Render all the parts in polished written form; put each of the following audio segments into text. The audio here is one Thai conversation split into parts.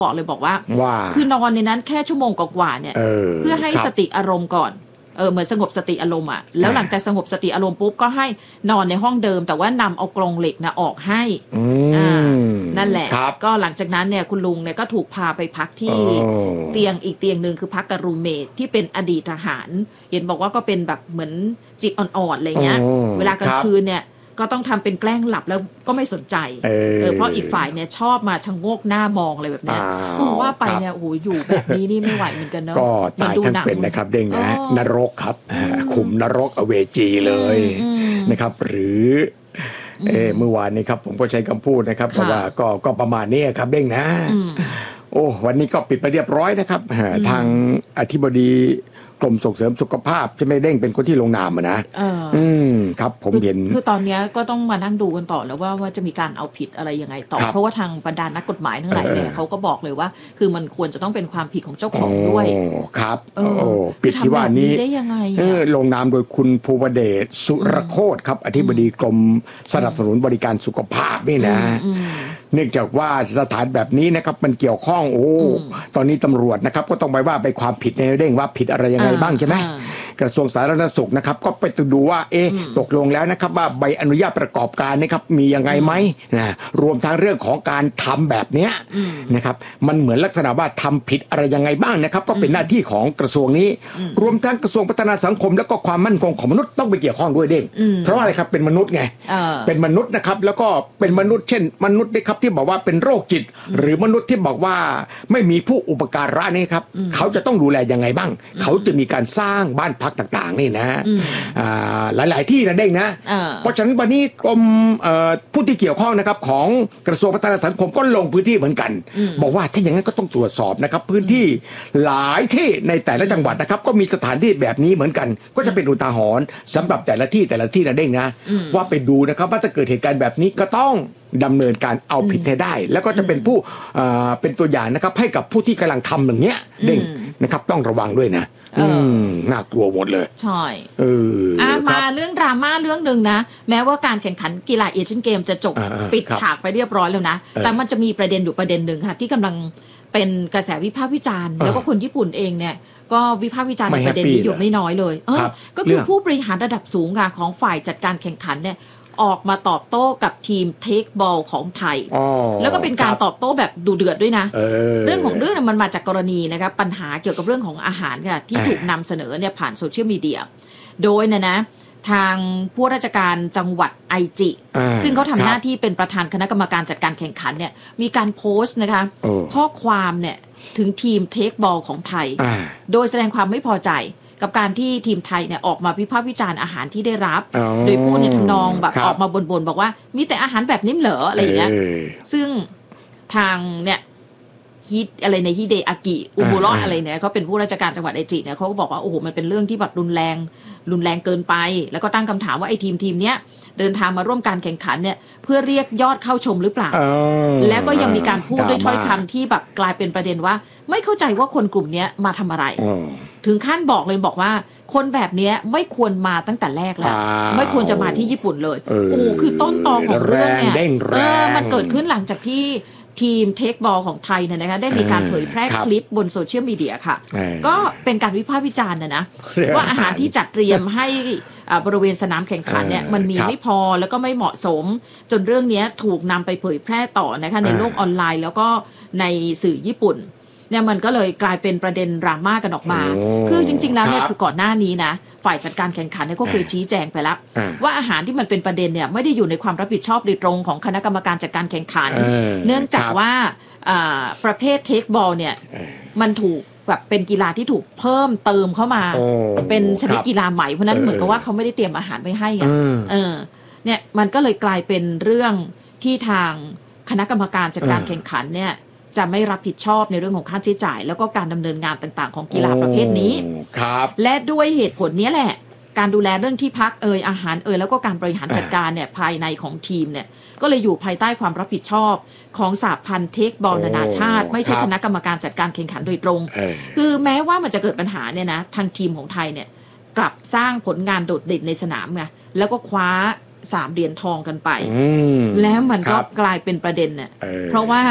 บอกเลยบอกว่าคือนอนในนั้นแค่ชั่วโมงกว่าๆเนี่ยเพื่อให้สติอารมณ์ก่อนเหมือนสงบสติอารมณ์อ่ะแล้วหลังจากสงบสติอารมณ์ปุ๊บก็ให้นอนในห้องเดิมแต่ว่านำเอากรงเหล็กนะออกให้นั่นแหละก็หลังจากนั้นเนี่ยคุณลุงเนี่ยก็ถูกพาไปพักที่เตียงอีกเตียงนึงคือพักกับรูมเมทที่เป็นอดีตทหารเห็นบอกว่าก็เป็นแบบเหมือนจิตอ่อนๆอะไรเงี้ยเวลากลางคืนเนี่ยก็ต้องทำเป็นแกล้งหลับแล้วก็ไม่สนใจเพราะอีกฝ่ายเนี่ยชอบมาชะโงกหน้ามองอะไรแบบนี้ว่าไปเนี่ยโอ้โหอยู่แบบนี้นี่ไม่ไหวเหมือนกันเนาะก็ตายทั้งเป็นนะครับเด้งนะนรกครับขุมนรกอเวจีเลยนะครับหรือเมื่อวานนี้ครับผมก็ใช้คำพูดนะครับเพราะว่าก็ประมาณนี้ครับเด้งนะโอ้วันนี้ก็ปิดไปเรียบร้อยนะครับทางอธิบดีกรมส่งเสริมสุขภาพจะไม่เด้งเป็นคนที่ลงนามนะครับผมเห็นคือตอนนี้ก็ต้องมานั่งดูกันต่อแล้วว่าจะมีการเอาผิดอะไรยังไงต่อเพราะว่าทางบรรดานักกฎหมายทั้งหลายแหล่เขาก็บอกเลยว่าคือมันควรจะต้องเป็นความผิดของเจ้าของด้วยครับผิดที่ว่านี้ได้ยังไงลงนามโดยคุณภูวเดชสุรโคตรครับอธิบดีกรมสนับสนุนบริการสุขภาพนี่นะเนื่องจากว่าสถานแบบนี้นะครับมันเกี่ยวข้องตอนนี้ตำรวจนะครับก็ต้องไปว่าไปความผิดในเด้งว่าผิดอะไรยังไงบ้างใช่ไหมกระทรวงสาธารณสุขนะครับก็ไปดูว่าตกลงแล้วนะครับว่าใบอนุญาตประกอบการนะครับมียังไงไหมนะรวมทั้งเรื่องของการทำแบบเนี้ยนะครับมันเหมือนลักษณะว่าทำผิดอะไรยังไงบ้างนะครับก็เป็นหน้าที่ของกระทรวงนี้รวมทั้งกระทรวงพัฒนาสังคมแล้วก็ความมั่นคงของมนุษย์ต้องไปเกี่ยวข้องด้วยเด้งเพราะว่าอะไรครับเป็นมนุษย์ไงเป็นมนุษย์นะครับแล้วก็เป็นมนุษย์เช่นมนุษย์นะครับที่บอกว่าเป็นโรคจิตหรือมนุษย์ที่บอกว่าไม่มีผู้อุปการะนี่ครับเขาจะต้องดูแลยังไงบ้างเขาจะมีการสร้างบ้านพักต่างๆนี่นะหลายๆที่นะเด้งนะเพราะฉะนั้นวันนี้กรมผู้ที่เกี่ยวข้องนะครับของกระทรวงพัฒนาสังคมก็ลงพื้นที่เหมือนกันบอกว่าถ้าอย่างนั้นก็ต้องตรวจสอบนะครับพื้นที่หลายที่ในแต่ละจังหวัดนะครับก็มีสถานที่แบบนี้เหมือนกันก็จะเป็นอุทาหรณ์สำหรับแต่ละที่นะเด้งนะว่าไปดูนะครับว่าถ้าเกิดเหตุการณ์แบบนี้ก็ต้องดำเนินการเอาผิดให้ได้แล้วก็จะเป็นผู้เป็นตัวอย่างนะครับให้กับผู้ที่กำลังทำอย่างเงี้ยเด้งนะครับต้องระวังด้วยนะน่ากลัวหมดเลยใช่มาเรื่องดราม่าเรื่องนึงนะแม้ว่าการแข่งขันกีฬาเอเชียนเกมจะจบปิดฉากไปเรียบร้อยแล้วนะแต่มันจะมีประเด็นอยู่ประเด็นนึงค่ะที่กำลังเป็นกระแสวิพากษ์วิจารณ์แล้วก็คนญี่ปุ่นเองเนี่ยก็วิพากษ์วิจารณ์ในประเด็นนี้อยู่ไม่น้อยเลยก็คือผู้บริหารระดับสูงค่ะของฝ่ายจัดการแข่งขันเนี่ยออกมาตอบโต้กับทีมเทคบอลของไทยแล้วก็เป็นการตอบโต้แบบดุเดือดด้วยนะเรื่องของเรื่องมันมาจากกรณีนะครับปัญหาเกี่ยวกับเรื่องของอาหารค่ะที่ถูกนำเสนอเนี่ยผ่านโซเชียลมีเดียโดยนะทางผู้ราชการจังหวัดไอจิซึ่งเขาทำหน้าที่เป็นประธานคณะกรรมการจัดการแข่งขันเนี่ยมีการโพสต์นะคะข้อความเนี่ยถึงทีมเทคบอลของไทยโดยแสดงความไม่พอใจกับการที่ทีมไทยเนี่ยออกมาวิพากษ์วิจารณ์อาหารที่ได้รับโดยพูดในทำนองแบบออกมาบ่นๆบอกว่ามีแต่อาหารแบบนี้เหรออะไรอย่างเงี้ยซึ่งทางเนี่ยฮิตอะไรในฮิเดอากิอุบุระอะไรเนี่ยเขาเป็นผู้ราชการจังหวัดไอจิเนี่ยเขาก็บอกว่าโอ้โหมันเป็นเรื่องที่แบบรุนแรงเกินไปแล้วก็ตั้งคำถามว่าไอ้ทีมเนี้ยเดินทางมาร่วมการแข่งขันเนี่ยเพื่อเรียกยอดเข้าชมหรือเปล่าแล้วก็ยังมีการพูดด้วยถ้อยคำที่แบบกลายเป็นประเด็นว่าไม่เข้าใจว่าคนกลุ่มนี้มาทำอะไรถึงขั้นบอกว่าคนแบบนี้ไม่ควรมาตั้งแต่แรกแล้วไม่ควรจะมาที่ญี่ปุ่นเลยโอ้คือต้นตอของเรื่องเนี่ยมันเกิดขึ้นหลังจากที่ทีมเทคบอลของไทยเนี่ยนะคะได้มีการเผยแพร่คลิปบนโซเชียลมีเดียค่ะก็เป็นการวิพากษ์วิจารณ์นะว่าอาหารที่จัดเตรียมให้บริเวณสนามแข่งขันเนี่ยมันมีไม่พอแล้วก็ไม่เหมาะสมจนเรื่องนี้ถูกนำไปเผยแพร่ต่อนะคะในโลกออนไลน์แล้วก็ในสื่อญี่ปุ่นเนี่ยมันก็เลยกลายเป็นประเด็นดราม่ากันออกมาคือจริงๆแล้วเนี่ยคือก่อนหน้านี้นะฝ่ายจัดการแข่งขันเนี่ยก็เคยชี้แจงไปแล้วว่าอาหารที่มันเป็นประเด็นเนี่ยไม่ได้อยู่ในความรับผิดชอบโดยตรงของคณะกรรมการจัดการแข่งขันเนื่องจากว่าประเภทเทคบอลเนี่ยมันถูกแบบเป็นกีฬาที่ถูกเพิ่มเติมเข้ามาเป็นชนิดกีฬาใหม่เพราะนั้นเหมือนกับว่าเขาไม่ได้เตรียมอาหารไว้ให้ไงเนี่ยมันก็เลยกลายเป็นเรื่องที่ทางคณะกรรมการจัดการแข่งขันเนี่ยจะไม่รับผิดชอบในเรื่องของค่าใช้จ่ายแล้วก็การดำเนินงานต่างๆของกีฬาประเภทนี้และด้วยเหตุผลนี้แหละการดูแลเรื่องที่พักอาหารแล้วก็การบริหารจัดการเนี่ยภายในของทีมเนี่ยก็เลยอยู่ภายใต้ความรับผิดชอบของสหพันธ์เทคบอลนานาชาติไม่ใช่คณะกรรมการจัดการแข่งขันโดยตรงคือแม้ว่ามันจะเกิดปัญหาเนี่ยนะทางทีมของไทยเนี่ยกลับสร้างผลงานโดดเด่นในสนามไงแล้วก็คว้า3 เหรียญทองกันไปแล้วมันก็กลายเป็นประเด็นเนี่ยเพราะว่า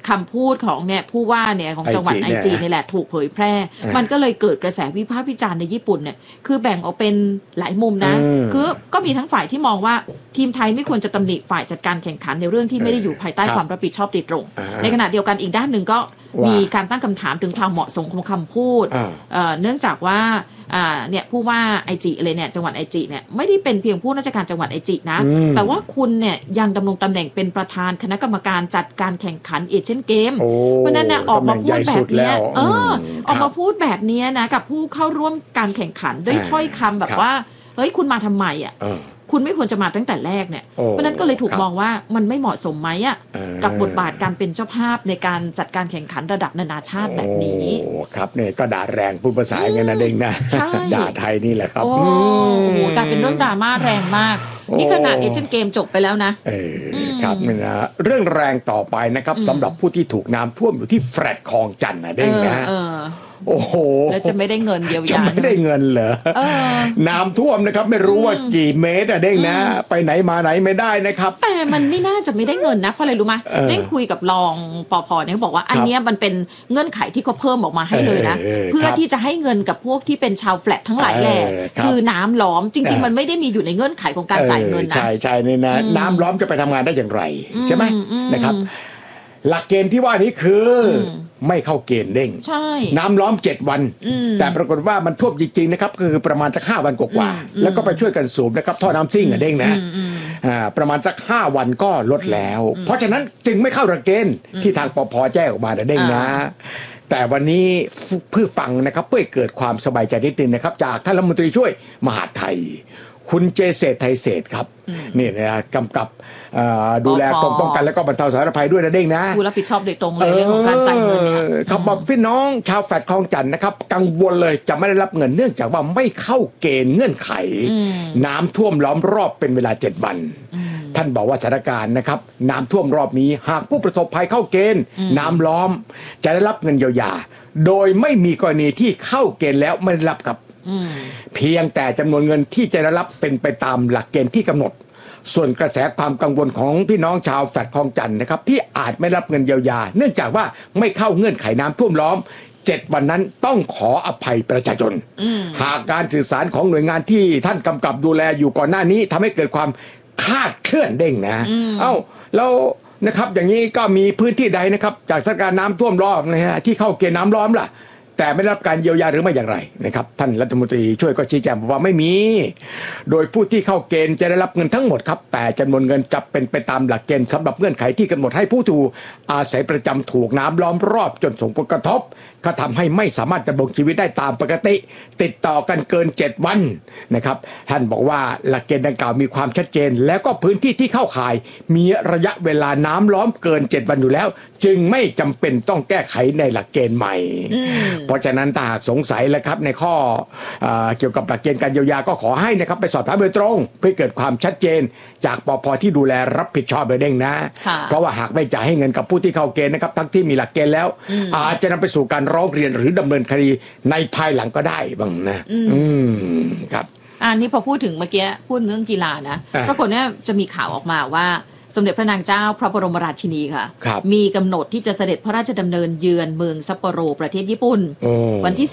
คำพูดของเนี่ยผู้ว่าเนี่ยของจังหวัดไอจินี่แหละถูกเผยแพร่มันก็เลยเกิดกระแสวิพากษ์วิจารณ์ในญี่ปุ่นเนี่ยคือแบ่งออกเป็นหลายมุมนะคือก็มีทั้งฝ่ายที่มองว่าทีมไทยไม่ควรจะตำหนิฝ่ายจัดการแข่งขันในเรื่องที่ไม่ได้อยู่ภายใต้ความรับผิดชอบโดยตรงในขณะเดียวกันอีกด้านหนึ่งก็มีการตั้งคำถามถึงความเหมาะสมของคำพูดเนื่องจากว่าเนี่ยผู้ว่าไอจิเลยเนี่ยจังหวัดไอจิเนี่ยไม่ได้เป็นเพียงผู้ราชการจังหวัดไอจินะแต่ว่าคุณเนี่ยยังดำรงตำแหน่งเป็นประธานคณะกรรมการจัดการแข่งขันเอเชียนเกมเพราะนั้นนะออกมาพูดแบบนี้ออกมาพูดแบบนี้นะกับผู้เข้าร่วมการแข่งขันด้วยถ้อยคำแบบว่าเฮ้ยคุณมาทำไมอ่ะคุณไม่ควรจะมาตั้งแต่แรกเนี่ยเพราะนั้นก็เลยถูกมองว่ามันไม่เหมาะสมไหมอ่ะกับบทบาทการเป็นเจ้าภาพในการจัดการแข่งขันระดับนานาชาติแบบนี้ครับเนี่ยก็ด่าแรงพูดภาษาอย่างนั้นเองนะด่าไทยนี่แหละครับโอ้โหแต่เป็นเรื่องดราม่าแรงมากนี่ขนาดเอเชียนเกมจบไปแล้วนะครับนี่นะเรื่องแรงต่อไปนะครับสำหรับผู้ที่ถูกน้ำท่วมอยู่ที่แฟลตคลองจันทน์นะเด้งนะโอ้โหแล้วจะไม่ได้เงินเยียวยาจะไม่ได้เงินเหรอน้ำท่วมนะครับไม่รู้ว่ากี่เมตรเด้งนะไปไหนมาไหนไม่ได้นะครับแต่มันไม่น่าจะไม่ได้เงินนะเพราะอะไรรู้ไหมเด้งคุยกับรองปภเนี่ยเขาบอกว่าอันนี้มันเป็นเงื่อนไขที่เขาเพิ่มออกมาให้เลยนะเพื่อที่จะให้เงินกับพวกที่เป็นชาวแฟลตทั้งหลายแหล่คือน้ำล้อมจริงๆมันไม่ได้มีอยู่ในเงื่อนไขของการจ่ายเงินนะใช่นี่นะน้ำล้อมจะไปทำงานได้อย่างไรใช่ไหมนะครับหลักเกณฑ์ที่ว่านี้คือไม่เข้าเกณฑ์เด้งน้ำล้อม7 วันแต่ปรากฏว่ามันท่วมจริงๆนะครับคือประมาณสัก5 วันกว่าๆแล้วก็ไปช่วยกันสูบนะครับท่อน้ำซิ่งเด้งนะประมาณสัก5 วันก็ลดแล้วเพราะฉะนั้นจึงไม่เข้าหลักเกณฑ์ที่ทางปภ.แจ้งออกมาเด้งนะแต่วันนี้เพื่อฟังนะครับเพื่อเกิดความสบายใจนิดนึงนะครับจากท่านรัฐมนตรีช่วยมหาดไทยคุณเจเศรษฐ์ไทยเศรษฐ์ครับนี่นะกำกับดูแลกรมป้องกันและก็บรรเทาสาธารณภัยด้วยนะเด้งนะผู้รับผิดชอบโดยตรงเลยเรื่องของการจ่ายเงินเนี่ยครับบอกพี่น้องชาวแฟลตคลองจันทน์นะครับกังวลเลยจะไม่ได้รับเงินเนื่องจากว่าไม่เข้าเกณฑ์เงื่อนไขน้ำท่วมล้อมรอบเป็นเวลา7 วันท่านบอกว่าสถานการณ์นะครับน้ำท่วมรอบนี้หากผู้ประสบภัยเข้าเกณฑ์น้ำล้อมจะได้รับเงินเยียวยาโดยไม่มีกรณีที่เข้าเกณฑ์แล้วไม่ได้รับครับเพียงแต่จำนวนเงินที่จะได้รับเป็นไปตามหลักเกณฑ์ที่กำหนดส่วนกระแสความกังวลของพี่น้องชาวแฟลตคลองจันทน์นะครับที่อาจไม่รับเงินเยียวยาเนื่องจากว่าไม่เข้าเงื่อนไขน้ำท่วมล้อม7 วันนั้นต้องขออภัยประชาชนหากการสื่อสารของหน่วยงานที่ท่านกำกับดูแลอยู่ก่อนหน้านี้ทำให้เกิดความคลาดเคลื่อนเด้งนะแล้วนะครับอย่างนี้ก็มีพื้นที่ใดนะครับจากสถานการณ์น้ำท่วมล้อมนะฮะที่เข้าเกณฑ์น้ำล้อมล่ะแต่ไม่ได้รับการเยียวยาหรือไม่อย่างไรนะครับท่านรัฐมนตรีช่วยก็ชี้แจงว่าไม่มีโดยผู้ที่เข้าเกณฑ์จะได้รับเงินทั้งหมดครับแต่จำนวนเงินจะเป็นไปตามหลักเกณฑ์สำหรับเงื่อนไขที่กำหนดให้ผู้ถูกอาศัยประจำถูกน้ำล้อมรอบจนส่งผลกระทบก็ทำให้ไม่สามารถดำรงชีวิตได้ตามปกติติดต่อกันเกิน7 วันนะครับท่านบอกว่าหลักเกณฑ์ดังกล่าวมีความชัดเจนแล้วก็พื้นที่ที่เข้าข่ายมีระยะเวลาน้ำล้อมเกิน7 วันอยู่แล้วจึงไม่จำเป็นต้องแก้ไขในหลักเกณฑ์ใหม่เพราะฉะนั้นถ้าหากสงสัยแล้วครับในข้อเกี่ยวกับหลักเกณฑ์การเยียวยาก็ขอให้นะครับไปสอบถามโดยตรงเพื่อเกิดความชัดเจนจากปภ.ที่ดูแลรับผิดชอบโดยเด้งนะเพราะว่าหากไม่จ่ายให้เงินกับผู้ที่เข้าเกณฑ์นะครับทั้งที่มีหลักเกณฑ์แล้วอาจจะนำไปสู่การร้องเรียนหรือดำเนินคดีในภายหลังก็ได้บ้างนะครับนี่พอพูดถึงเมื่อกี้พูดเรื่องกีฬานะปรากฏเนี่ยจะมีข่าวออกมาว่าสมเด็จพระนางเจ้าพระบรมราชินีค่ะมีกำหนดที่จะเสด็จพระราชดำเนินเยือนเมืองซัปโปโรประเทศญี่ปุ่นวันที่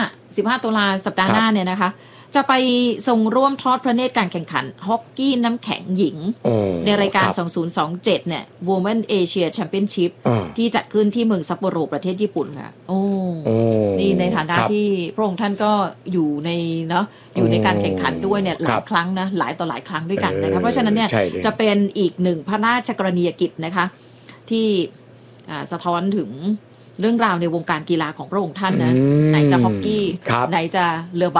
15 ตุลาสัปดาห์หน้าเนี่ยนะคะจะไปทรงร่วมทอดพระเนตรการแข่งขันฮอกกี้น้ำแข็งหญิงในรายการ2027เนี่ย Women Asia Championship ที่จัดขึ้นที่เมืองซัปโปโรประเทศญี่ปุ่นค่ะนี่ในฐานะที่พระองค์ท่านก็อยู่ในอยู่ในการแข่งขันด้วยเนี่ยหลายครั้งนะหลายต่อหลายครั้งด้วยกันนะคะเพราะฉะนั้นเนี่ยจะเป็นอีกหนึ่งพระราชกรณียกิจนะคะที่สะท้อนถึงเรื่องราวในวงการกีฬาของพระองค์ท่านนะไหนจะฮอกกี้ไหนจะเรือใบ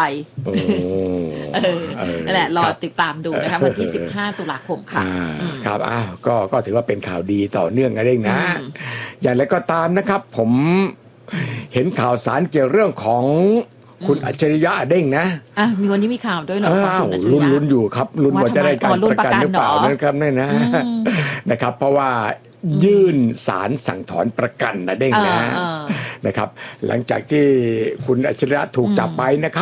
นั่นแหละรอติดตามดูนะคะวันที่15 ตุลาคมค่ะครับก็ถือว่าเป็นข่าวดีต่อเนื่องกันเองนะอย่างไรก็ตามนะครับผมเห็นข่าวสารเกี่ยวเรื่องของคุณอัจฉริยะเด้งนะมีวันนี้มีข่าวด้วยเนาะคุณอัจฉริยะลุ้นอยู่ครับลุ้นว่าจะได้การประกันหรือเปล่านะครับนี่นะครับเพราะว่ายื่นศาลสั่งถอนประกันนะเด้งนะครับหลังจากที่คุณอัจฉริยะถูกจับไปนะครับ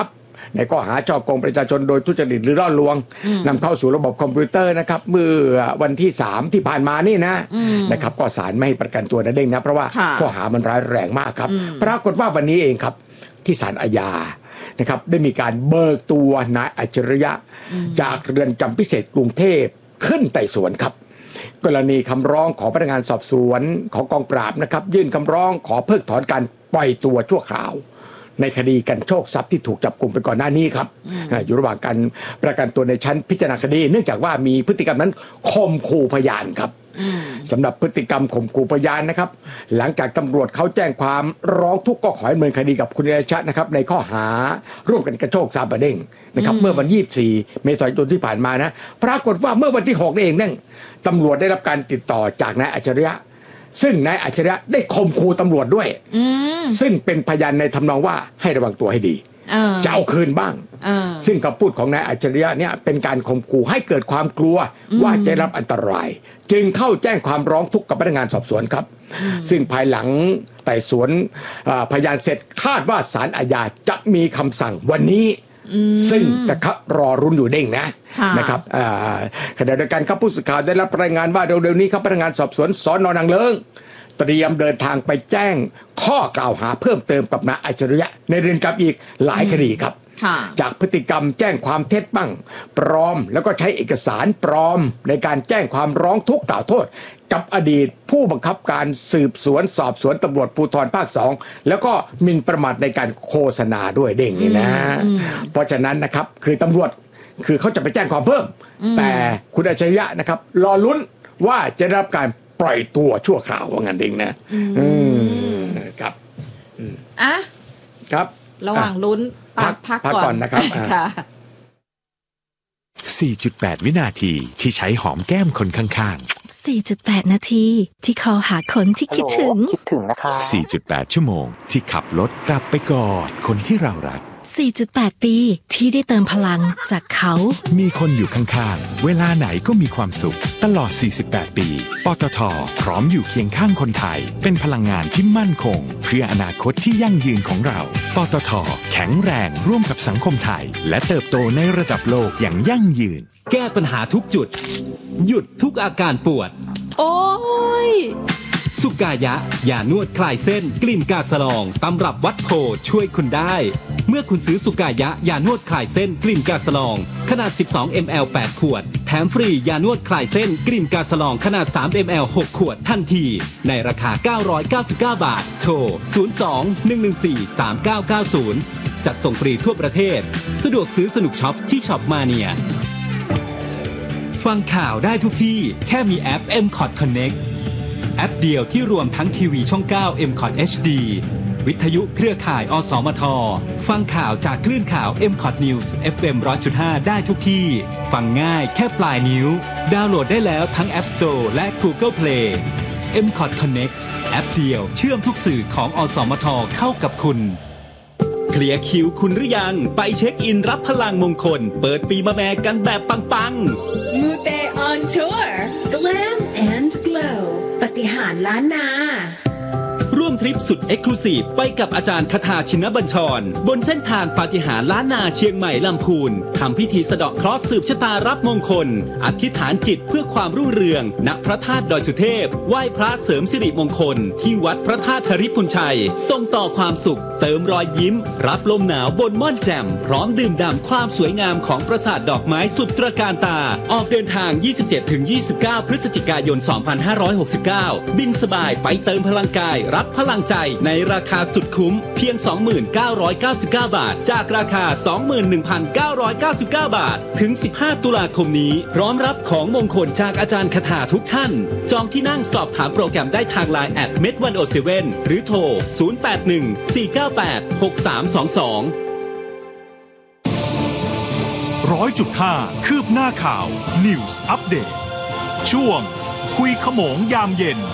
ในข้อหาฉ้อโกงประชาชนโดยทุจริตหรือล่อลวงนำเข้าสู่ระบบคอมพิวเตอร์นะครับเมื่อวันที่3ที่ผ่านมานี่นะครับก็ศาลไม่ให้ประกันตัวนะเด้งนะเพราะว่าข้อหามันร้ายแรงมากครับปรากฏว่าวันนี้เองครับที่ศาลอาญานะครับได้มีการเบิกตัวนายอัจฉริยะจากเรือนจำพิเศษกรุงเทพขึ้นไต่สวนครับกรณีคำร้องของพนักงานสอบสวนของกองปราบนะครับยื่นคำร้องขอเพิกถอนการปล่อยตัวชั่วคราวในคดีกันโชคทรัพย์ที่ถูกจับกุมไปก่อนหน้านี้ครับอยู่ระหว่างการประกันตัวในชั้นพิจารณาคดีเนื่องจากว่ามีพฤติกรรมนั้นข่มขู่พยานครับสำหรับพฤติกรรมข่มขู่พยานนะครับหลังจากตำรวจเขาแจ้งความร้องทุกข์ก็ขอให้ดำเนินคดีกับคุณอัจฉริยะนะครับในข้อหาร่วมกันกระโชกทรัพย์เด้งนะครับเมื่อวัน24เมษายนที่ผ่านมานะปรากฏว่าเมื่อวันที่6เองนั่นตำรวจได้รับการติดต่อจากนายอัจฉริยะซึ่งนายอัจฉริยะได้ข่มขู่ตำรวจด้วยซึ่งเป็นพยานในทำนองว่าให้ระวังตัวให้ดีจะเอาคืนบ้างซึ่งคำพูดของนายอัจฉริยะเนี่ยเป็นการข่มขู่ให้เกิดความกลัวว่าจะรับอันตรายจึงเข้าแจ้งความร้องทุกข์กับพนักงานสอบสวนครับซึ่งภายหลังไต่สวนพยานเสร็จคาดว่าศาลอาญาจะมีคำสั่งวันนี้ซึ่งจะรอรุ้นอยู่เด้งนะครับขณะเดียวกันครับผู้สื่อข่าวได้รับรายงานว่าเร็วๆนี้ครับพนักงานสอบสวนสน.นางเลิ้งเตรียมเดินทางไปแจ้งข้อกล่าวหาเพิ่มเติมกับนายอัจฉริยะในเรือนจำอีกหลายคดีครับจากพฤติกรรมแจ้งความเท็จบ้างปลอมแล้วก็ใช้เอกสารปลอมในการแจ้งความร้องทุกข์กล่าวโทษกับอดีตผู้บังคับการสืบสวนสอบสวนตำรวจภูธรภาค2แล้วก็หมิ่นประมาทในการโฆษณาด้วยเด้งนี่นะเพราะฉะนั้นนะครับคือตำรวจคือเขาจะไปแจ้งความเพิ่มแต่คุณอัจฉริยะนะครับรอลุ้นว่าจะได้รับการปล่อยตัวชั่วคราวว่างั้นเองนะครับครับระหว่างลุ้นพักก่อนนะครับค่ะ 4.8 วินาทีที่ใช้หอมแก้มคนข้างๆ 4.8 นาทีที่คอหาคนที่คิดถึงนะคะ 4.8 ชั่วโมงที่ขับรถกลับไปกอดคนที่เรารัก 4.8 ปีที่ได้เติมพลังจากเขามีคนอยู่ข้างๆเวลาไหนก็มีความสุขตลอด 48 ปีปตท.พร้อมอยู่เคียงข้างคนไทยเป็นพลังงานที่มั่นคงเพื่ออนาคตที่ยั่งยืนของเราปตท.แข็งแรงร่วมกับสังคมไทยและเติบโตในระดับโลกอย่างยั่งยืนแก้ปัญหาทุกจุดหยุดทุกอาการปวดโอ้ยสุกายะยานวดคลายเส้นกลิ่นกาสลองตำรับวัดโพช่วยคุณได้เมื่อคุณซื้อสุกายะยานวดคลายเส้นกลิ่นกาสลองขนาด12 ml 8 ขวดแถมฟรียานวดคลายเส้นกลิ่นกาสลองขนาด3 ml 6 ขวดทันทีในราคา999 บาทโทร02-114-3990จัดส่งฟรีทั่วประเทศสะดวกซื้อสนุกช็อปที่ช็อปมาเนียฟังข่าวได้ทุกที่แค่มีแอป MCOT Connect แอปเดียวที่รวมทั้งทีวีช่อง 9 MCOT HD วิทยุเครือข่ายอสมทฟังข่าวจากคลื่นข่าว MCOT News FM 100.5 ได้ทุกที่ฟังง่ายแค่ปลายนิ้วดาวน์โหลดได้แล้วทั้ง App Store และ Google Play MCOT Connect แอปเดียวเชื่อมทุกสื่อของอสมทเข้ากับคุณเคลียร์คิวคุณหรือยังไปเช็คอินรับพลังมงคลเปิดปีมะแม่กันแบบปังๆ Mute on tour Glam and Glow ปาฏิหาริย์ล้านนาร่วมทริปสุดเอ็กซ์คลูซีฟไปกับอาจารย์คทาชินบัญชรบนเส้นทางปาฏิหาริย์ล้านนาเชียงใหม่ลำพูนทำพิธีสะเดาะเคราะห์สืบชะตารับมงคลอธิษฐานจิตเพื่อความรุ่งเรืองณพระธาตุดอยสุเทพไหว้พระเสริมสิริมงคลที่วัดพระธาตุธริพุนชัยส่งต่อความสุขเติมรอยยิ้มรับลมหนาวบนม่อนแจ่มพร้อมดื่มด่ำความสวยงามของปราสาทดอกไม้สุดตระการตาออกเดินทาง 27-29 พฤศจิกายน 2569 บินสบายไปเติมพลังกายรับพลังใจในราคาสุดคุ้มเพียง 29,999 บาทจากราคา 21,999 บาทถึง 15 ตุลาคมนี้พร้อมรับของมงคลจากอาจารย์คทาทุกท่านจองที่นั่งสอบถามโปรแกรมได้ทาง LINE @med107 หรือโทร 081-498-6322 100.5 คืบหน้าข่าว News Update ช่วงคุยขโมงยามเย็น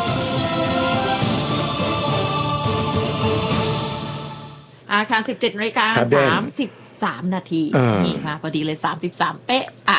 ค่ะ 17:33 นาทีนี่ค่ะพอดีเลย33เป๊ะ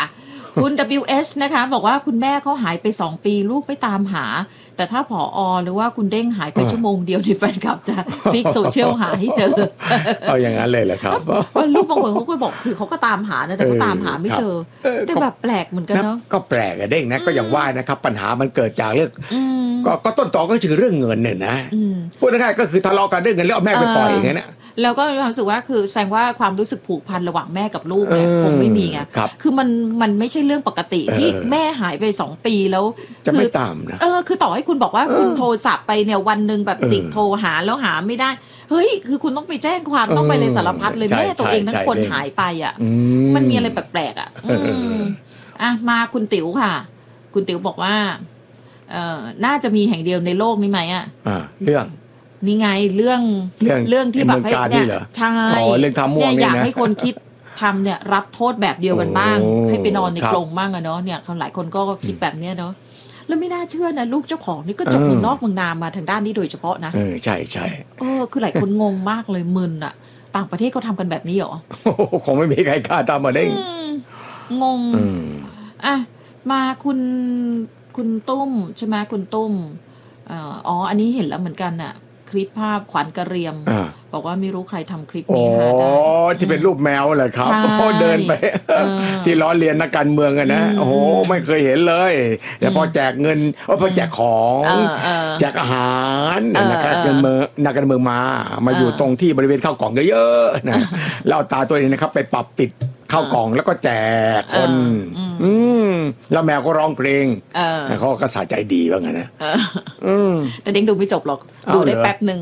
คุณ WH นะคะบอกว่าคุณแม่เขาหายไป2 ปีลูกไปตามหาแต่ถ้าผอ.หรือว่าคุณเด้งหายไปชั่วโมงเดียวในแฟนคลับจะคลิกโซเชียลหาให้เจอเอาอย่างนั้นเลยเหรอครับลูกบางคนเขาก็บอกคือเขาก็ตามหานะแต่เขาตามหาไม่เจอแต่แบบแปลกเหมือนกันเนาะก็แปลกอะเด้งนะก็อย่างว่านะครับปัญหามันเกิดจากเรื่องก็ต้นตอก็คือเรื่องเงินเนี่ยนะพูดง่ายๆก็คือทะเลาะกันเรื่องเงินแล้วเอาแม่ไปปล่อยอย่างเงี้ยนะแล้วก็มีความรู้สึกว่าคือแสดงว่าความรู้สึกผูกพันระหว่างแม่กับลูกเนี่ยคงไม่มีไงคือมันไม่ใช่เรื่องปกติที่แม่หายไป2 ปีแล้วจะไม่ตามนะคือต่อให้คุณบอกว่าคุณโทรศัพท์ไปเนี่ยวันนึงแบบจิกโทรหาแล้วหาไม่ได้เฮ้ยคือคุณต้องไปแจ้งความต้องไปเลยสารพัดเลยแม่ตัวเองทั้งคนหายไปอ่ะมันมีอะไรแปลกๆอ่ะมาคุณติ๋วค่ะคุณติ๋วบอกว่าน่าจะมีแห่งเดียวในโลกนี้ไหมอ่ะเรื่องนี่ไงเรื่องที่แบบให้เนี่ยใช่เรื่องทำม่วงเนี่ยอยากให้คนคิดทำเนี่ยรับโทษแบบเดียวกันบ้างให้ไปนอนในกรงบ้างอะเนาะเนี่ยหลายคนก็คิดแบบเนี้ยเนาะแล้วไม่น่าเชื่อนะลูกเจ้าของนี่ก็จบเมืองนอกเมืองนามาทางด้านนี้โดยเฉพาะนะใช่ใช่คือหลายคนงงมากเลยมึนอะต่างประเทศเขาทำกันแบบนี้เหรอคงไม่มีใครกล้าทำมาได้งงมาคุณตุ้มใช่ไหมคุณตุ้มอันนี้เห็นแล้วเหมือนกันน่ะคลิปภาพขวัญกระเรียมบอกว่าไม่รู้ใครทำคลิปนี้ที่เป็นรูปแมวเหรอครับเดินไปที่ล้อเลียนนักการเมืองกันนะโอ้โหไม่เคยเห็นเลยแต่พอแจกเงินพอแจกของแจกอาหารนักการเมืองมาอยู่ตรงที่บริเวณข้าวกล่องเยอะๆนะแล้วเอาตาตัวเองนะครับไปปรับปิดข้าวกล่องแล้วก็แจกคนแล้วแมวก็ร้องเพลงเขาก็สะใจดีว่างั้นนะแต่เด้งดูไม่จบหรอกดูได้แป๊บหนึ่ง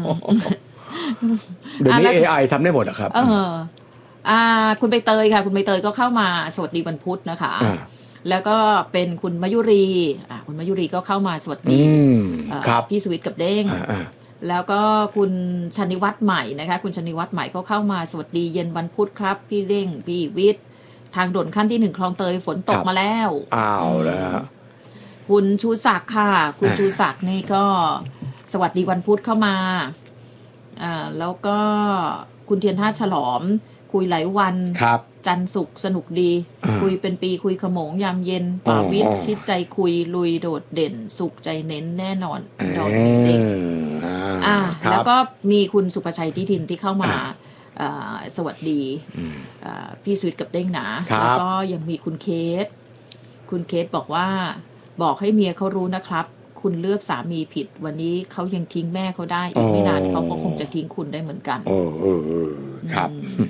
เดี๋ยวนี้ AI ทำได้หมดอะครับคุณใบเตยค่ะคุณใบเตยก็เข้ามาสวัสดีวันพุธนะคะแล้วก็เป็นคุณมยุรีคุณมยุรีก็เข้ามาสวัสดีพี่สวิทกับเด้งแล้วก็คุณชนิวัฒน์ใหม่นะคะคุณชนิวัฒน์ใหม่ก็เข้ามาสวัสดีเย็นวันพุธครับพี่เด้งพี่วิทย์ทางด่วนขั้นที่1คลองเตยฝนตกมาแล้วแล้วคุณชูศักดิ์ค่ะคุณชูศักดิ์นี่ก็สวัสดีวันพุธเข้ามาแล้วก็คุณเทียนท่าฉลอมคุยหลายวันจันทร์ศุกร์สนุกดีคุยเป็นปีคุยขโมงยามเย็นป่าวิทย์ชิดใจคุยลุยโดดเด่นสุขใจเน้นแน่นอนดอนเด็กแล้วก็มีคุณสุภชัยทิทินที่เข้ามาสวัสดีพี่สวิทกับเด้งหนาแล้วก็ยังมีคุณเคสบอกว่าบอกให้เมียเขารู้นะครับคุณเลือกสามีผิดวันนี้เขายังทิ้งแม่เขาได้อีกไม่นานเขาก็คงจะทิ้งคุณได้เหมือนกันครับ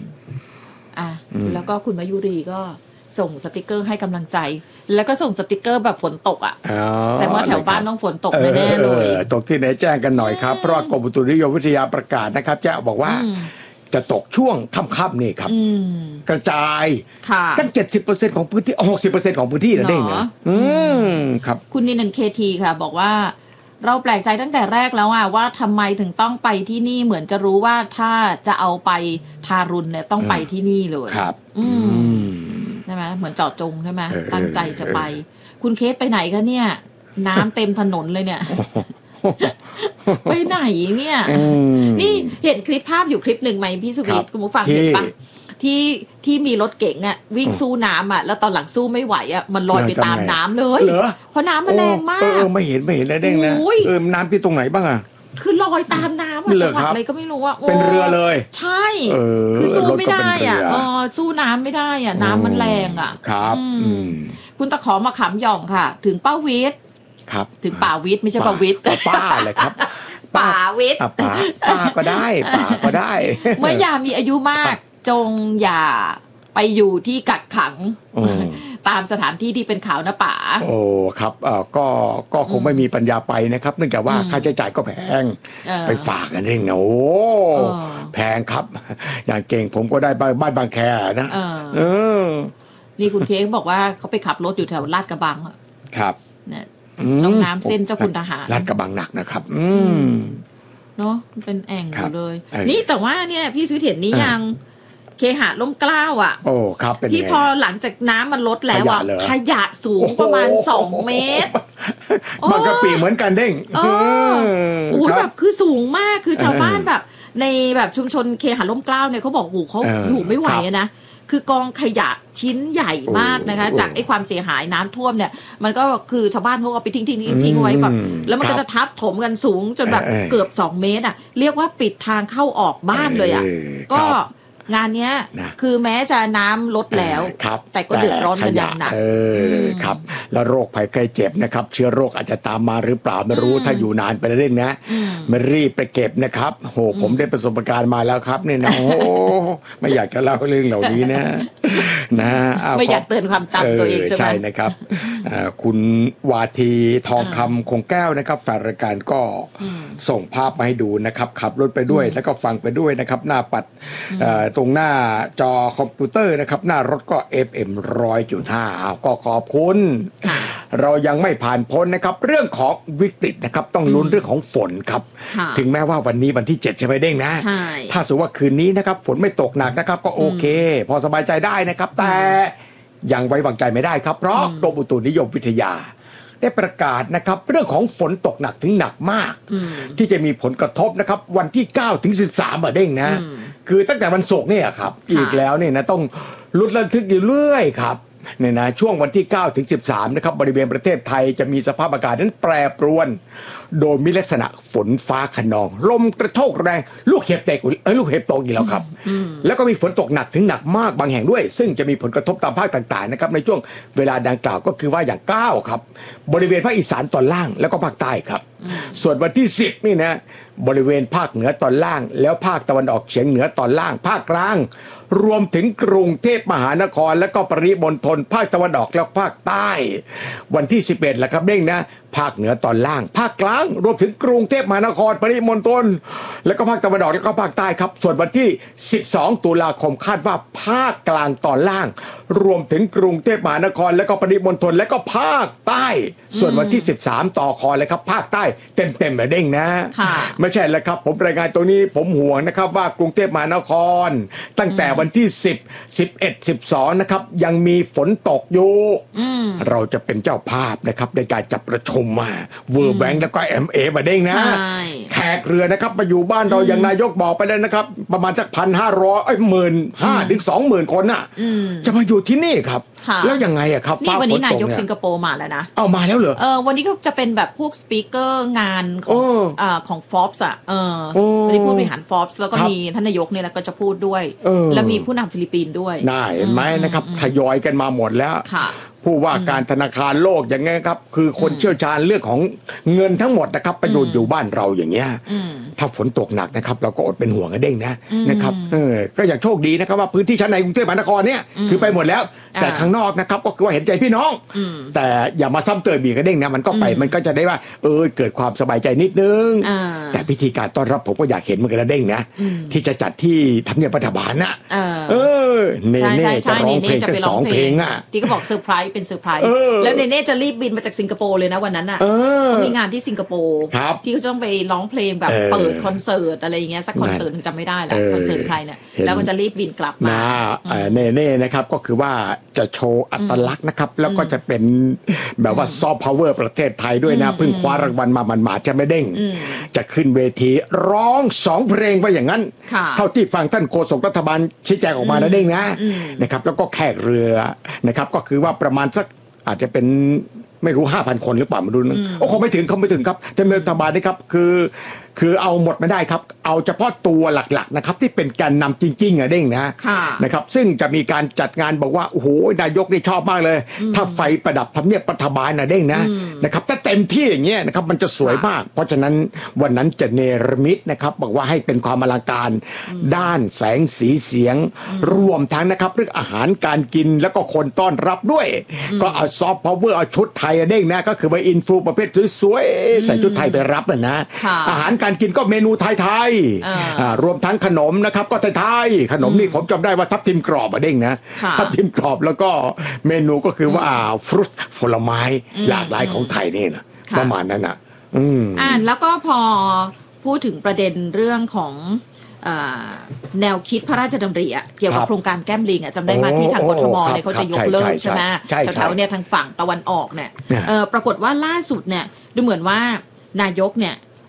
แล้วก็คุณมายุรีก็ส่งสติกเกอร์ให้กำลังใจแล้วก็ส่งสติกเกอร์แบบฝนตกแสดงว่าแถวบ้านต้องฝนตกแน่ๆเลยตกที่ไหนแจ้งกันหน่อยครับเพราะกรมอุตุนิยมวิทยาประกาศนะครับจะบอกว่าจะตกช่วงค่ำๆนี่ครับกระจายตั้ง 70% ของพื้นที่ 60% ของพื้นที่นะเด้งนะครับคุณนินันเคทีค่ะบอกว่าเราแปลกใจตั้งแต่แรกแล้วว่าทำไมถึงต้องไปที่นี่เหมือนจะรู้ว่าถ้าจะเอาไปทารุณเนี่ยต้องไปที่นี่เลยครับใช่ไหมเหมือนเจาะจงใช่ไหมตั้งใจจะไปคุณเคสไปไหนคะเนี่ยน้ำเต็มถนนเลยเนี่ยไปไหนเนี่ยนี่เห็นคลิปภาพอยู่คลิปหนึ่งไหมพี่สุวิทย์คุณผู้ฟังเห็นปะที่มีรถเก๋งวิ่งสู้น้ำแล้วตอนหลังสู้ไม่ไหวมันลอยไปตามน้ำเลยเพราะน้ำมันแรงมากไม่เห็นได้เด้งนะน้ำที่ตรงไหนบ้างคือลอยตามน้ำจังหวัดอะไรก็ไม่รู้เป็นเรือเลยใช่คือสู้ไม่ได้สู้น้ำไม่ได้น้ำมันแรงครับคุณตะขอมาขำหย่องค่ะถึงป้าวิทย์ถึงป่าวิทย์ไม่ใช่ป่าวิทย์ป้าเลยครับป่าวิทย์ป้าก็ได้ป่าก็ได้เมื่อยามมีอายุมากจงอย่าไปอยู่ที่กักขังตามสถานที่ที่เป็นข่าวนะป๋าครับก็คงไม่มีปัญญาไปนะครับเนื่องจากว่าค่าใช้จ่ายก็แพงไปฝากกันเองแพงครับอย่างเก่งผมก็ได้บ้านบางแคนะนี่คุณเค้กบอกว่าเขาไปขับรถอยู่แถวลาดกระบังครับเนี่ยลงน้ำเส้นเจ้าคุณทหารลาดกระบังหนักนะครับเนาะเป็นแอ่งอยู่เลยนี่แต่ว่าเนี่ยพี่ซื้อเห็นนี้ยังเคหะร่มเกล้าครับเป็นที่พอหลังจากน้ำมันลดแล้วขยะสูงประมาณ2 เมตรบางกะปิเหมือนกันเด้งโอ้แบบคือสูงมากคือชาวบ้านแบบในแบบชุมชนเคหะร่มเกล้าเนี่ยเขาบอกเขาอยู่ไม่ไหวนะคือกองขยะชิ้นใหญ่มากนะคะจากไอ้ความเสียหายน้ำท่วมเนี่ยมันก็คือชาวบ้านเขาก็ไปทิ้งไว้แบบแล้วมันก็จะทับถมกันสูงจนแบบเกือบ2 เมตรอ่ะเรียกว่าปิดทางเข้าออกบ้านเลยอ่ะก็งานเนี้ยคือแม้จะน้ำลดแล้วแต่ก็เดือดร้อนกันอย่างหนักครับแล้วโรคภัยไข้เจ็บนะครับเชื้อโรคอาจจะตามมาหรือเปล่าไม่รู้ถ้าอยู่นานไปเรื่อยๆนะไม่รีบไปเก็บนะครับโหผมได้ประสบการณ์มาแล้วครับเนี่ยนะโอ้ไม่อยากจะเล่าเรื่องเหล่านี้นะไม่อยากเตือนความจำตัวเองใช่ไหมใช่นะครับคุณวาทีทองคำคงแก้วนะครับแฟนรายการก็ส่งภาพมาให้ดูนะครับขับรถไปด้วยแล้วก็ฟังไปด้วยนะครับหน้าปัดตรงหน้าจอคอมพิวเตอร์นะครับหน้ารถก็ FM 100.5 ก็ขอบคุณเรายังไม่ผ่านพ้นนะครับเรื่องของวิกฤตนะครับต้องลุ้นเรื่องของฝนครับถึงแม้ว่าวันนี้วันที่7ใช่ไหมเด้งนะถ้าสมมติว่าคืนนี้นะครับฝนไม่ตกหนักนะครับก็โอเคพอสบายใจได้นะครับแต่ยังไว้วางใจไม่ได้ครับเพราะกรมอุตุนิยมวิทยาได้ประกาศนะครับเรื่องของฝนตกหนักถึงหนักมากที่จะมีผลกระทบนะครับวันที่9ถึง13เด้งนะคือตั้งแต่วันศุกร์เนี่ยครับอีกแล้วเนี่ยนะต้องลุ้นระทึกอยู่เรื่อยครับเนี่ยนะช่วงวันที่9ถึง13นะครับบริเวณประเทศไทยจะมีสภาพอากาศนั้นแปรปรวนโดยมีลักษณะฝนฟ้าคะนองลมกระโชกแรงลูกเห็บแตกลูกเห็บตกอีกแล้วครับแล้วก็มีฝนตกหนักถึงหนักมากบางแห่งด้วยซึ่งจะมีผลกระทบตามภาคต่างๆนะครับในช่วงเวลาดังกล่าวก็คือว่าอย่าง9ครับบริเวณภาคอีสานตอนล่างแล้วก็ภาคใต้ครับส่วนวันที่10นี่นะบริเวณภาคเหนือตอนล่างแล้วภาคตะวันออกเฉียงเหนือตอนล่างภาคกลางรวมถึงกรุงเทพมหานครและก็ปริมณฑลภาคตะวันออกและภาคใต้วันที่11แหละครับเด้งนะภาคเหนือตอนล่างภาคกลางรวมถึงกรุงเทพมหานครปริมณฑลและก็ภาคตะวันออกและก็ภาคใต้ครับส่วนวันที่12ตุลาคมคาดว่าภาคกลางตอนล่างรวมถึงกรุงเทพมหานครและก็ปริมณฑลและก็ภาคใต้ส่วนวันที่13ต่อคอเลยครับภาคใต้เต็มๆเลยเด้งนะไม่ใช่แล้วครับผมรายงานตรงนี้ผมห่วงนะครับว่ากรุงเทพมหานครตั้งแต่วันที่10 11 12นะครับยังมีฝนตกอยู่เราจะเป็นเจ้าภาพนะครับในการจัดประชุมมาเวอร์แบงค์แล้วก็ MA มาเด้งนะแขกเรือนะครับมาอยู่บ้านเราอย่างนายกบอกไปแล้วนะครับประมาณสัก 1,500 ถึง 20,000 คนน่ะจะมาอยู่ที่นี่ครับแล้วยังไงอะครับนี่วันนี้นายกสิงคโปร์มาแล้วนะเอามาแล้วเหรอวันนี้ก็จะเป็นแบบพวกสปีกเกอร์งานของ Forbes อ่ะวันนี้ผู้บริหาร Forbes แล้วก็มีท่านนายกเนี่ยก็จะพูดด้วยแล้วมีผู้นำฟิลิปปินส์ด้วยน่าเห็นไหมนะครับทยอยกันมาหมดแล้วผู้ว่าการธนาคารโลกอย่างเงี้ยครับคือคนเชี่ยวชาญเรื่องของเงินทั้งหมดนะครับประโยชน์อยู่บ้านเราอย่างเงี้ยถ้าฝนตกหนักนะครับเราก็อดเป็นห่วงกันเด้งนะครับก็อย่างโชคดีนะครับว่าพื้นที่ชั้นในกรุงเทพมหานครเนี่ยคือไปหมดแล้วแต่ข้างนอกนะครับก็คือว่าเห็นใจพี่น้องแต่อย่ามาซ้ำเติมบีกันเด้งนะมันก็ไปมันก็จะได้ว่าเกิดความสบายใจนิดนึงแต่พิธีการต้อนรับผมก็อยากเห็นเหมือนกันนะเด้งนะที่จะจัดที่ทำเนียบรัฐบาลนะเน่จะร้องเพลงกัน2 เพลงอ่ะที่ก็บอกเซอร์ไพรส์เป็นเซอร์ไพรส์แล้วเนเน่จะรีบบินมาจากสิงคโปร์เลยนะวันนั้นอ่ะเขามีงานที่สิงคโปร์ที่เขาจะต้องไปร้องเพลงแบบเปิดคอนเสิร์ตอะไรอย่างเงี้ยสักคอนเสิร์ตนึงจำไม่ได้แล้วคอนเสิร์ตใครเนี่ยแล้วก็จะรีบบินกลับมาเน่นะครับก็คือว่าจะโชว์อัตลักษณ์นะครับแล้วก็จะเป็นแบบว่าซอฟต์พาวเวอร์ประเทศไทยด้วยนะเพิ่งคว้ารางวัลมาหมาดๆจะไม่เด้งจะขึ้นเวทีร้อง2 เพลงว่าอย่างนั้นเท่าที่ฟังท่านโฆษกรัฐบาลชี้แจงออกมานะเด้งนะครับแล้วก็แขกเรือนะครับก็คือว่าประมาณสักอาจจะเป็นไม่รู้ 5,000 คนหรือเปล่ามาดูนึงคงไม่ถึงครับแต่รัฐบาลนี่ครับคือเอาหมดไม่ได้ครับเอาเฉพาะตัวหลักๆนะครับที่เป็นแกนนำจริงๆเด้งนะครับซึ่งจะมีการจัดงานบอกว่าโอ้โหนายกนี่ชอบมากเลยถ้าไฟประดับทำเนียบรัฐบาลเด้งนะครับถ้าเต็มที่อย่างเงี้ยนะครับมันจะสวยมากเพราะฉะนั้นวันนั้นจะเนรมิตนะครับบอกว่าให้เป็นความอลังการด้านแสงสีเสียงรวมทั้งนะครับเรื่องอาหารการกินแล้วก็คนต้อนรับด้วยก็เอาซอฟต์พาวเวอร์เอาชุดไทยเด้งนะก็คือว่าอินฟูประเภทสวยๆใส่ชุดไทยไปรับนะอาหารการกินก็เมนูไทยๆรวมทั้งขนมนะครับก็ไทยๆขนมนี่ผมจำได้ว่าทับทิมกรอบเด้งนะทับทิมกรอบแล้วก็เมนูก็คือว่าฟรุตผลไม้หลากหลายของไทยนี่นะประมาณนั้นน่ะแล้วก็พอพูดถึงประเด็นเรื่องของแนวคิดพระราชดำริเกี่ยวกับโครงการแก้มลิงจำได้มาที่ทางกทมเนี่ยเขาจะยกเลิกใช่ไหมแถวๆเนี่ยทางฝั่งตะวันออกเนี่ยปรากฏว่าล่าสุดเนี่ยดูเหมือนว่านายกเนี่ย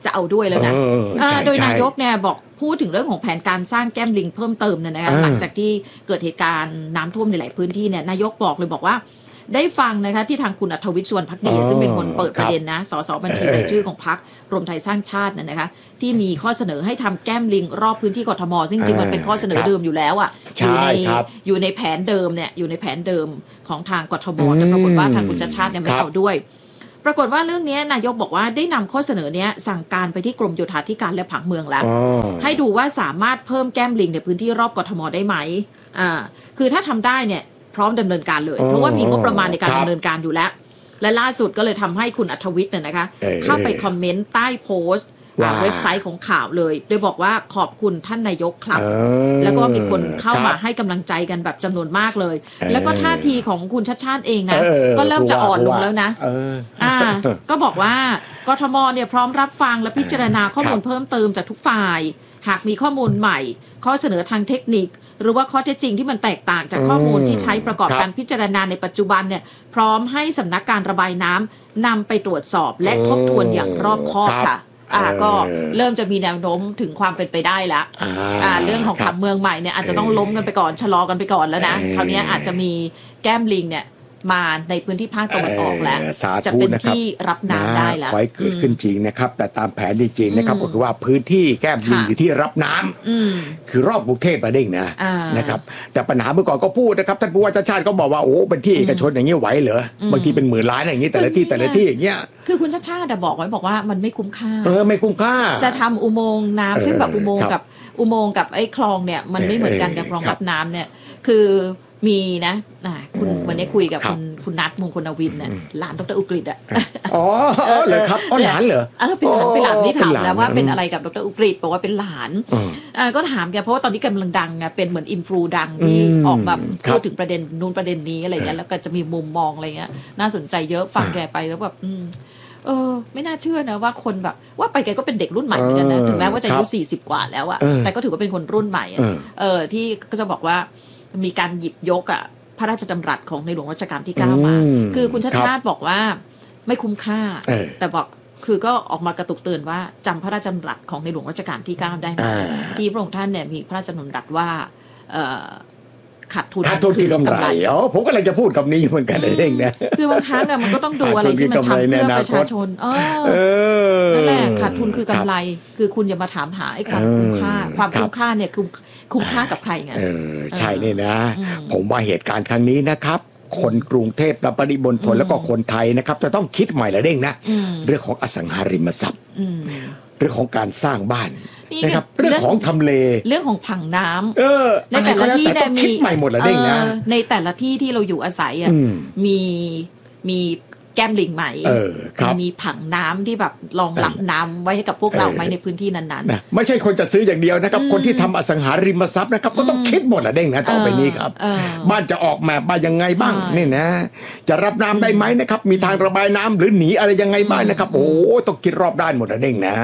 จะเอาด้วยแล้วนะโดยนายกเนี่ยบอกพูดถึงเรื่องของแผนการสร้างแก้มลิงเพิ่มเติมเนี่ยนะคะหลังจากที่เกิดเหตุการณ์น้ำท่วมในหลายพื้นที่เนี่ยนายกบอกเลยบอกว่าได้ฟังนะคะที่ทางคุณอัธวิทย์สุวรรณภักดีซึ่งเป็นคนเปิดประเด็นนะสสบัญชีรายชื่อของพรรครวมไทยสร้างชาตินะคะที่มีข้อเสนอให้ทำแก้มลิงรอบพื้นที่กทมซึ่งจริงมันเป็นข้อเสนอเดิมอยู่แล้วอ่ะอยู่ในแผนเดิมเนี่ยอยู่ในแผนเดิมของทางกทมแต่ปรากฏว่าทางคุณชัชชาติยังไม่เอาด้วยปรากฏว่าเรื่องนี้นายกบอกว่าได้นำข้อเสนอเนี้ยสั่งการไปที่กรมโยธาธิการและผังเมืองแล้วให้ดูว่าสามารถเพิ่มแก้มลิงในพื้นที่รอบกทมได้ไหมคือถ้าทำได้เนี่ยพร้อมดำเนินการเลยเพราะว่ามีงบประมาณในการดำเนินการอยู่แล้วและล่าสุดก็เลยทำให้คุณอัธวิทย์เนี่ยนะคะเข้าไปคอมเมนต์ใต้โพสต์เว็บไซต์ของข่าวเลยโดยบอกว่าขอบคุณท่านนายกครับแล้วก็มีคนเข้ามาให้กำลังใจกันแบบจำนวนมากเลยแล้วก็ท่าทีของคุณชัชชาติเองนะก็เริ่มจะอ่อนลงแล้วนะก็บอกว่ากทมเนี่ยพร้อมรับฟังและพิจารณาข้อมูลเพิ่มเติมจากทุกฝ่ายหากมีข้อมูลใหม่ข้อเสนอทางเทคนิคหรือว่าข้อเท็จจริงที่มันแตกต่างจากข้อมูลที่ใช้ประกอบการพิจารณาในปัจจุบันเนี่ยพร้อมให้สำนักการระบายน้ำนำไปตรวจสอบและทบทวนอย่างรอบคอบค่ะก็เริ่มจะมีแนวโน้มถึงความเป็นไปได้แล้วเรื่องของผังเมืองใหม่เนี่ยอาจจะต้องล้มกันไปก่อนชะลอกันไปก่อนแล้วนะคราวนี้อาจจะมีแก้มลิงเนี่ยมาในพื้นที่ภาคตะวันออกแล้วจะเป็นที่รับน้ำได้แล้วขอให้เกิดขึ้นจริงนะครับแต่ตามแผนจริงๆนะครับก็คือว่าพื้นที่แก้มลิงอยู่ที่รับน้ำคือรอบกรุงเทพประเด้งนะครับแต่ปัญหาเมื่อก่อนก็พูดนะครับท่านผู้ว่าชัชชาติก็บอกว่าโอ้เป็นที่เอกชนอย่างนี้ไหวเหรอบางทีเป็นหมื่นล้านอย่างนี้แต่ละที่อย่างเงี้ยคือคุณชัชชาติบอกไว้บอกว่ามันไม่คุ้มค่าไม่คุ้มค่าจะทำอุโมงค์น้ำซึ่งแบบอุโมงค์กับไอ้คลองเนี่ยมันไม่เหมือนกันกับคลองรับน้ำเนี่ยคือมีนะคุณวันนี้คุยกับคุณนัทมงคลวินน่ะหลานดร.อุกฤษอ่ะเลยครับหลานเหรอเป็นหลานที่ถามแล้วว่าเป็นอะไรกับดร.อุกฤษบอกว่าเป็นหลานก็ถามแกเพราะว่าตอนนี้กำลังดังไงเป็นเหมือนอินฟลูดังที่ออกแบบพูดถึงประเด็นนู้นประเด็นนี้อะไรเงี้ยแล้วก็จะมีมุมมองอะไรเงี้ยน่าสนใจเยอะฟังแกไปแล้วแบบไม่น่าเชื่อนะว่าคนแบบว่าไปแกก็เป็นเด็กรุ่นใหม่เหมือนกันนะถึงแม้ว่าจะอายุ40กว่าแล้วอะแต่ก็ถือว่าเป็นคนรุ่นใหม่ที่ก็จะบอกว่ามีการหยิบยกพระราชดำรัสของในหลวงรัชกาลที่9มาคือคุณชัชชาติบอกว่าไม่คุ้มค่าแต่บอกคือก็ออกมากระตุกเตือนว่าจำพระราชดำรัสของในหลวงรัชกาลที่9ได้ไหมที่พระองค์ท่านเนี่ยมีพระราชดำรัสว่าขาดทุนคือกำไรผมก็เลยจะพูดคำนี้เหมือนกันเองนะคือบางครั้งมันก็ต้องดูอะไรที่มันทำเพื่อประชาชนนั่นแหละขาดทุนคือกำไรคือคุณอย่ามาถามหาไอ้ความคุ้มค่าความคุ้มค่าเนี่ยคุ้มค่ากับใครไงใช่นี่นะผมว่าเหตุการณ์ครั้งนี้นะครับคนกรุงเทพและปริมณฑลแล้วก็คนไทยนะครับจะต้องคิดใหม่ละเด้งนะเรื่องของอสังหาริมทรัพย์เรื่องของการสร้างบ้านนะครับเรื่องของทำเลเรื่องของผังน้ำในแต่ละที่เนี่ยมีใหม่หมดละเด้งนะในแต่ละที่ที่เราอยู่อาศัยมีแก้มลิงไหมมีผังน้ำที่แบบรองรับน้ำไว้ให้กับพวกเราไหมในพื้นที่นั้นๆไม่ใช่คนจะซื้ออย่างเดียวนะครับคนที่ทำอสังหาริมทรัพย์นะครับก็ต้องคิดหมดละเด้งนะต่อไปนี้ครับบ้านจะออกมายังไงบ้างนี่นะจะรับน้ำได้ไหมนะครับมีทางระบายน้ำหรือหนีอะไรยังไงบ้างนะครับโอ้ต้องคิดรอบด้านหมดละเด้งนะ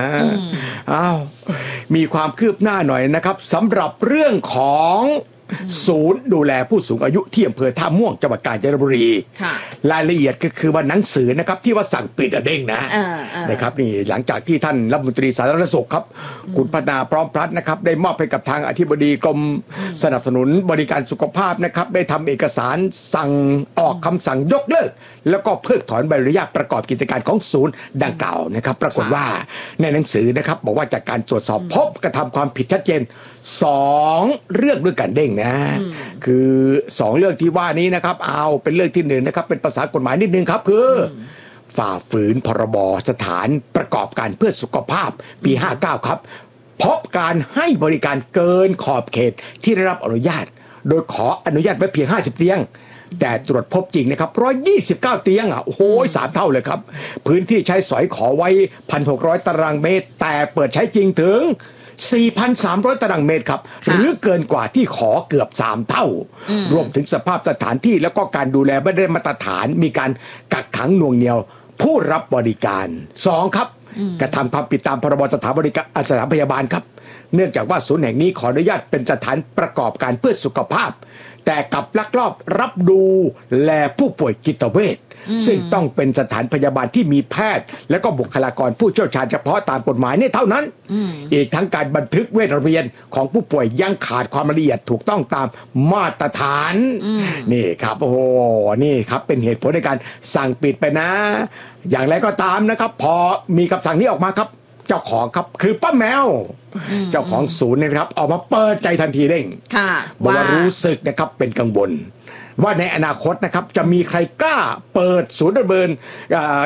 มีความคืบหน้าหน่อยนะครับสำหรับเรื่องของศูนย์ดูแลผู้สูงอายุที่อำเภอท่าม่วงจังหวัดกาญจนบุรีรายละเอียดก็คือว่าหนังสือนะครับที่ว่าสั่งปิดเด้งนะครับนี่หลังจากที่ท่านรัฐมนตรีสาธารณสุขครับคุณพัฒนาพร้อมพลัดนะครับได้มอบให้กับทางอธิบดีกรมสนับสนุนบริการสุขภาพนะครับได้ทำเอกสารสั่งออกคำสั่งยกเลิกแล้วก็เพิกถอนใบอนุญาตประกอบกิจการของศูนย์ดังกล่าวนะครับปรากฏว่าในหนังสือนะครับบอกว่าจากการตรวจสอบพบกระทำความผิดชัดเจน2เรื่องด้วยกันเด้งนะคือ2เรื่องที่ว่านี้นะครับเอาเป็นเรื่องที่1นะครับเป็นภาษากฎหมายนิดนึงครับคือฝ่าฝืนพรบสถานประกอบการเพื่อสุขภาพปี59ครับพบการให้บริการเกินขอบเขตที่ได้รับอนุญาตโดยขออนุญาตไว้เพียง50เตียงแต่ตรวจพบจริงนะครับ129เตียงโอ้โห3เท่าเลยครับพื้นที่ใช้สอยขอไว้ 1,600 ตารางเมตรแต่เปิดใช้จริงถึง4,300 ตารางเมตรครับหรือเกินกว่าที่ขอเกือบ3เท่ารวมถึงสภาพสถานที่แล้วก็การดูแลไม่ได้มาตรฐานมีการกักขังหน่วงเหนี่ยวผู้รับบริการ2ครับกระทำความผิดตามพรบสถานบริการสถานพยาบาลครับเนื่องจากว่าศูนย์แห่งนี้ขออนุญาตเป็นสถานประกอบการเพื่อสุขภาพแต่กลับลักลอบรับดูแลผู้ป่วยจิตเวชซึ่งต้องเป็นสถานพยาบาลที่มีแพทย์และก็บุคลากรผู้เชี่ยวชาญเฉพาะตามกฎหมายนี่เท่านั้นอีกทั้งการบันทึกเวชระเบียนของผู้ป่วยยังขาดความละเอียดถูกต้องตามมาตรฐานนี่ครับโอ้โหนี่ครับเป็นเหตุผลในการสั่งปิดไปนะอย่างไรก็ตามนะครับพอมีคำสั่งนี้ออกมาครับเจ้าของครับคือป้าแมวเจ้าของศูนย์นะครับออกมาเปิดใจทันทีเร่งบอกว่ารู้สึกนะครับเป็นกังวลว่าในอนาคตนะครับจะมีใครกล้าเปิดศูนย์ดำเนิน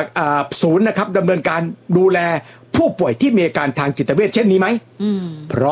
ศูนย์นะครับดำเนินการดูแลผู้ป่วยที่มีอาการทางจิตเวชเช่นนี้ไหมเพราะ